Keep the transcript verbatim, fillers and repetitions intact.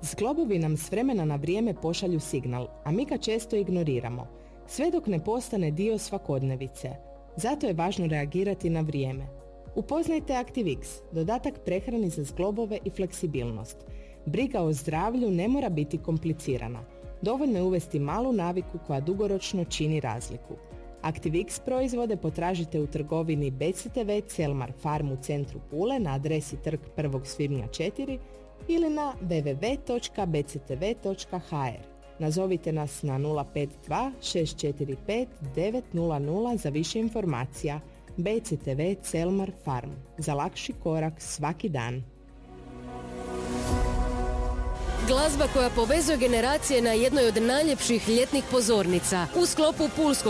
Zglobovi nam s vremena na vrijeme pošalju signal, a mi ga često ignoriramo, sve dok ne postane dio svakodnevice. Zato je važno reagirati na vrijeme. Upoznajte ActiveX, dodatak prehrani za zglobove i fleksibilnost. Briga o zdravlju ne mora biti komplicirana. Dovoljno je uvesti malu naviku koja dugoročno čini razliku. ActiveX proizvode potražite u trgovini B C T V Celmar Farm u centru Pule na adresi Trg prvog svibnja četiri ili na w w w točka b c t v točka h r. Nazovite nas na nula pet dva šest četiri pet devet nula nula za više informacija. B C T V Celmar Farm. Za lakši korak svaki dan. Glazba koja povezuje generacije na jednoj od najljepših ljetnih pozornica u sklopu Pulskog